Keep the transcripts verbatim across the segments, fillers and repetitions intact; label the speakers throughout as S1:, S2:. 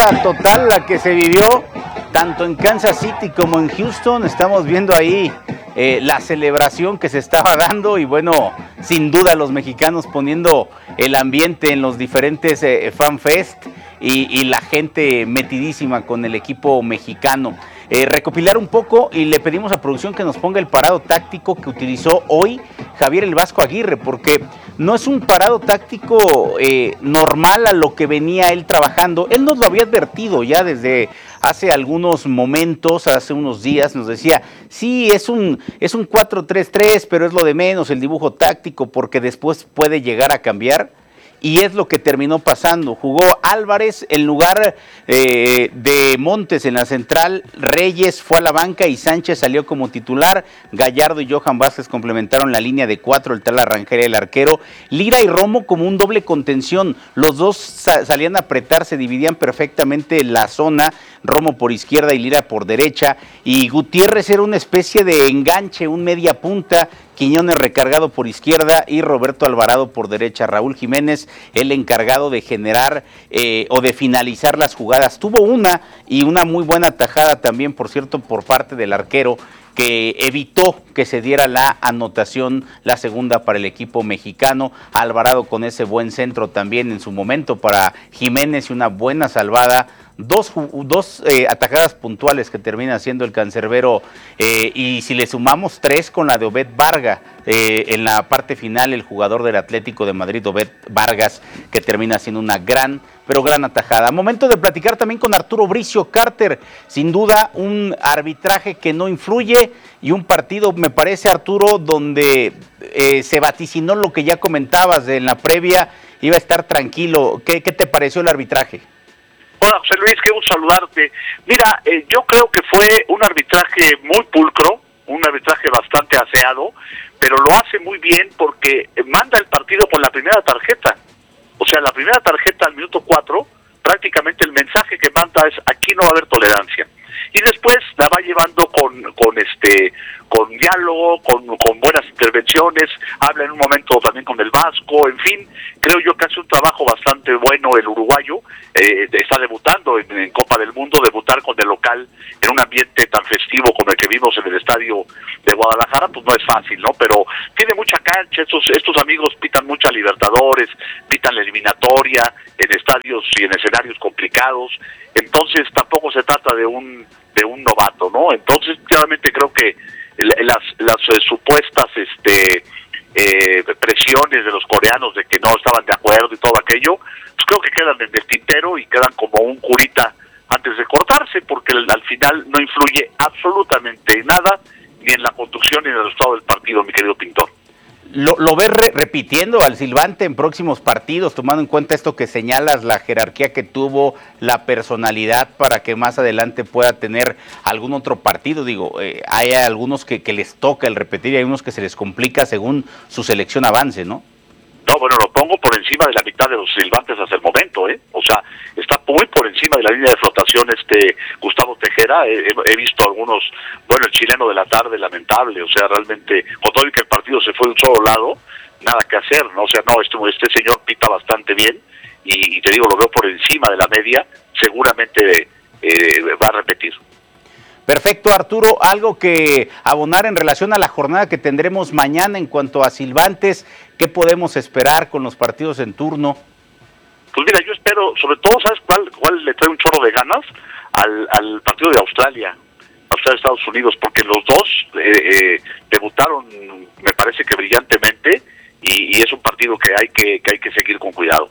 S1: locura total la que se vivió tanto en Kansas City como en Houston. Estamos viendo ahí eh, la celebración que se estaba dando y bueno, sin duda los mexicanos poniendo el ambiente en los diferentes eh, FanFest y, y la gente metidísima con el equipo mexicano. Eh, recopilar un poco y le pedimos a producción que nos ponga el parado táctico que utilizó hoy Javier el Vasco Aguirre, porque no es un parado táctico eh, normal a lo que venía él trabajando. Él nos lo había advertido ya desde hace algunos momentos, hace unos días, nos decía, sí, es un, es un cuatro tres tres, pero es lo de menos el dibujo táctico, porque después puede llegar a cambiar. Y es lo que terminó pasando. Jugó Álvarez en lugar eh, de Montes en la central, Reyes fue a la banca y Sánchez salió como titular. Gallardo y Johan Vázquez complementaron la línea de cuatro, el tal Arranjera y el arquero. Lira y Romo como un doble contención. Los dos sa- salían a apretar, se dividían perfectamente la zona. Romo por izquierda y Lira por derecha. Y Gutiérrez era una especie de enganche, un media punta. Quiñones recargado por izquierda y Roberto Alvarado por derecha. Raúl Jiménez, el encargado de generar eh, o de finalizar las jugadas. Tuvo una y una muy buena tajada también, por cierto, por parte del arquero, que evitó que se diera la anotación, la segunda para el equipo mexicano. Alvarado con ese buen centro también en su momento para Jiménez y una buena salvada. Dos, dos eh, atajadas puntuales que termina haciendo el cancerbero eh, y si le sumamos tres con la de Obed Vargas eh, en la parte final, el jugador del Atlético de Madrid, Obed Vargas, que termina haciendo una gran, pero gran atajada. Momento de platicar también con Arturo Bricio Carter, sin duda un arbitraje que no influye y un partido, me parece, Arturo, donde eh, se vaticinó lo que ya comentabas en la previa, iba a estar tranquilo. ¿Qué, qué te pareció el arbitraje?
S2: Hola José Luis, qué gusto saludarte. Mira, eh, yo creo que fue un arbitraje muy pulcro, un arbitraje bastante aseado, pero lo hace muy bien porque manda el partido con la primera tarjeta. O sea, la primera tarjeta al minuto cuatro, prácticamente el mensaje que manda es aquí no va a haber tolerancia. Y después la va llevando con con este con diálogo, con, con buenas intervenciones, habla en un momento también con el Vasco, en fin, creo yo que hace un trabajo bastante bueno el uruguayo, eh, está debutando en, en Copa del Mundo, debutar con el local en un ambiente tan festivo como el que vimos en el estadio de Guadalajara, pues no es fácil, ¿no? Pero tiene mucha cancha, estos, estos amigos pitan mucha Libertadores, pitan la eliminatoria, en estadios y en escenarios complicados, entonces tampoco se trata de un de un novato, ¿no? Entonces claramente creo que las las eh, supuestas este eh, presiones de los coreanos de que no estaban de acuerdo y todo aquello, pues creo que quedan en el tintero y quedan como un curita antes de cortarse, porque al, al final no influye absolutamente nada ni en la conducción ni en el resultado del partido, mi querido Pintor.
S1: ¿Lo, lo ves re repitiendo al silbante en próximos partidos, tomando en cuenta esto que señalas, la jerarquía que tuvo, la personalidad para que más adelante pueda tener algún otro partido? Digo, eh, hay algunos que, que les toca el repetir y hay unos que se les complica según su selección avance, ¿no?
S2: No, bueno, lo pongo por encima de la mitad de los silbantes hasta el momento, ¿eh? O sea, está muy por encima de la línea de flotación este Gustavo Tejera. He, he visto algunos, bueno, el chileno de la tarde, lamentable, o sea, realmente, con todo el que el partido se fue de un solo lado, nada que hacer, ¿no? O sea, no, este, este señor pita bastante bien, y, y te digo, lo veo por encima de la media, seguramente eh, va a repetir.
S1: Perfecto, Arturo, algo que abonar en relación a la jornada que tendremos mañana en cuanto a silbantes, ¿qué podemos esperar con los partidos en turno?
S2: Pues mira, yo espero, sobre todo, ¿sabes cuál, cuál le trae un chorro de ganas? Al, al partido de Australia, Australia-Estados Unidos, porque los dos eh, eh, debutaron, me parece que brillantemente, y, y es un partido que hay que, que hay que seguir con cuidado.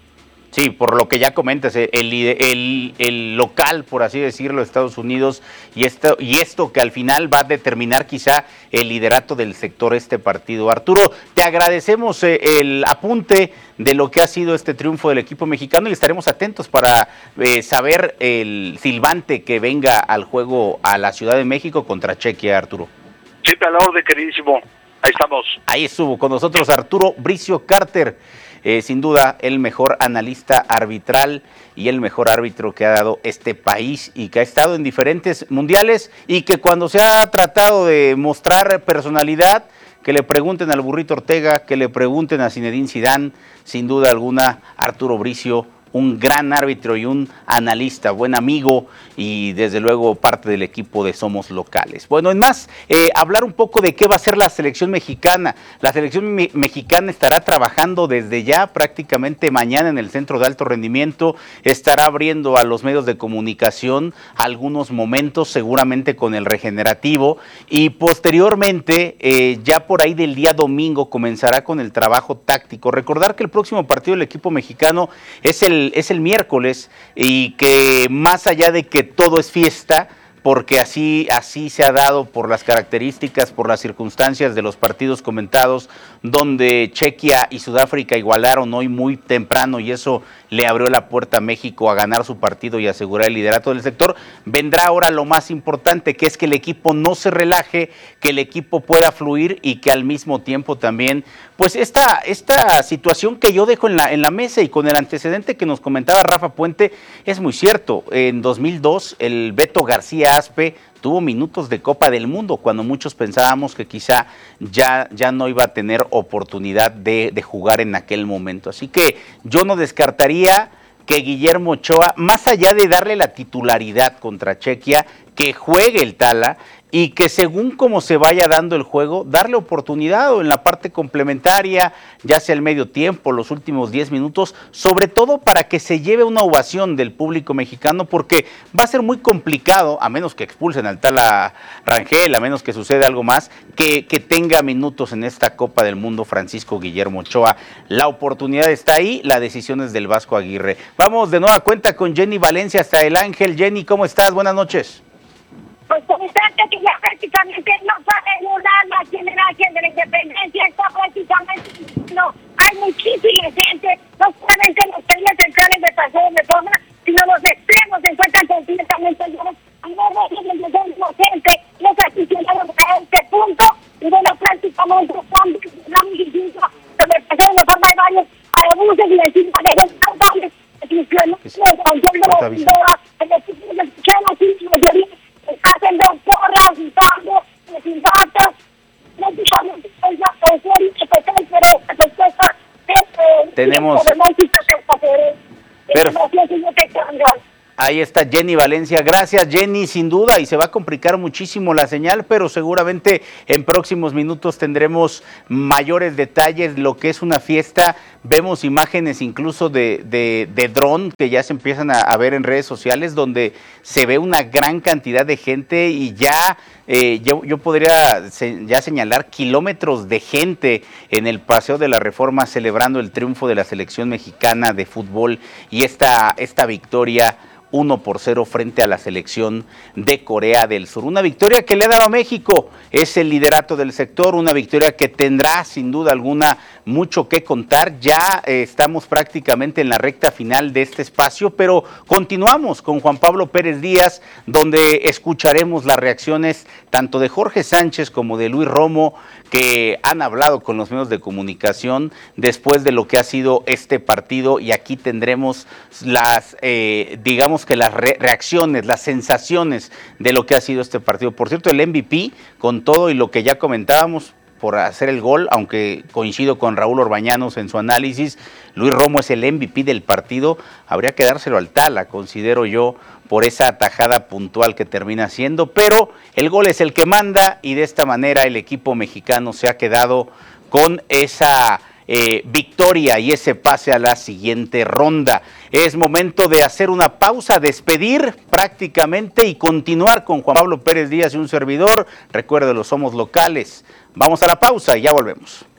S1: Sí, por lo que ya comentas, el, el, el local, por así decirlo, Estados Unidos, y esto, y esto que al final va a determinar quizá el liderato del sector este partido. Arturo, te agradecemos el apunte de lo que ha sido este triunfo del equipo mexicano y estaremos atentos para eh, saber el silbante que venga al juego a la Ciudad de México contra Chequia, Arturo.
S2: Siempre a la orden, queridísimo. Ahí estamos.
S1: Ahí estuvo con nosotros Arturo Bricio Carter. Eh, sin duda el mejor analista arbitral y el mejor árbitro que ha dado este país y que ha estado en diferentes mundiales y que cuando se ha tratado de mostrar personalidad, que le pregunten al Burrito Ortega, que le pregunten a Zinedine Zidane, sin duda alguna Arturo Bricio un gran árbitro y un analista, buen amigo y desde luego parte del equipo de Somos Locales. Bueno, en más, eh, hablar un poco de qué va a ser la selección mexicana. La selección me mexicana estará trabajando desde ya, prácticamente mañana en el Centro de Alto Rendimiento, estará abriendo a los medios de comunicación algunos momentos, seguramente con el regenerativo, y posteriormente, eh, ya por ahí del día domingo, comenzará con el trabajo táctico. Recordar que el próximo partido del equipo mexicano es el, es el miércoles y que más allá de que todo es fiesta, porque así, así se ha dado por las características, por las circunstancias de los partidos comentados, donde Chequia y Sudáfrica igualaron hoy muy temprano y eso le abrió la puerta a México a ganar su partido y asegurar el liderato del sector. Vendrá ahora lo más importante, que es que el equipo no se relaje, que el equipo pueda fluir y que al mismo tiempo también, pues esta, esta situación que yo dejo en la, en la mesa y con el antecedente que nos comentaba Rafa Puente, es muy cierto. En dos mil dos, el Beto García Aspe tuvo minutos de Copa del Mundo cuando muchos pensábamos que quizá ya, ya no iba a tener oportunidad de, de jugar en aquel momento. Así que yo no descartaría que Guillermo Ochoa, más allá de darle la titularidad contra Chequia, que juegue el Tala y que según como se vaya dando el juego, darle oportunidad o en la parte complementaria, ya sea el medio tiempo, los últimos diez minutos, sobre todo para que se lleve una ovación del público mexicano, porque va a ser muy complicado, a menos que expulsen al Tala Rangel, a menos que suceda algo más, que, que tenga minutos en esta Copa del Mundo Francisco Guillermo Ochoa. La oportunidad está ahí, la decisión es del Vasco Aguirre. Vamos de nueva cuenta con Jenny Valencia hasta El Ángel. Jenny, ¿cómo estás? Buenas noches.
S3: Pues constante que ya prácticamente no sabe una más quién era quien de la independencia, está prácticamente no, hay muchísima gente, no solamente los trenes centrales de Paseo de Reforma, sino los extremos se encuentran completamente llenos, a ver, de gente, los aficionados a este punto, y bueno, prácticamente están muy distintos, sobre el Paseo de Reforma hay varios autobuses y encima de los alcaldes, hacen dos porras y tango, los infartos, no solamente es la presión pero la respuesta es
S1: tenemos ahí está Jenny Valencia. Gracias, Jenny, sin duda, y se va a complicar muchísimo la señal, pero seguramente en próximos minutos tendremos mayores detalles, lo que es una fiesta. Vemos imágenes incluso de, de, de dron que ya se empiezan a, a ver en redes sociales, donde se ve una gran cantidad de gente y ya eh, yo, yo podría se, ya señalar kilómetros de gente en el Paseo de la Reforma celebrando el triunfo de la selección mexicana de fútbol y esta, esta victoria uno por cero frente a la selección de Corea del Sur. Una victoria que le ha dado a México, es el liderato del sector, una victoria que tendrá sin duda alguna mucho que contar. Ya eh, estamos prácticamente en la recta final de este espacio, pero continuamos con Juan Pablo Pérez Díaz, donde escucharemos las reacciones tanto de Jorge Sánchez como de Luis Romo, que han hablado con los medios de comunicación después de lo que ha sido este partido, y aquí tendremos las, eh, digamos que las re reacciones, las sensaciones de lo que ha sido este partido. Por cierto, el M V P, con todo y lo que ya comentábamos, por hacer el gol, aunque coincido con Raúl Orbañanos en su análisis, Luis Romo es el M V P del partido, habría que dárselo al Tala, considero yo, por esa atajada puntual que termina siendo, pero el gol es el que manda y de esta manera el equipo mexicano se ha quedado con esa eh, victoria y ese pase a la siguiente ronda. Es momento de hacer una pausa, despedir prácticamente y continuar con Juan Pablo Pérez Díaz y un servidor. Recuérdelo, Somos Locales. Vamos a la pausa y ya volvemos.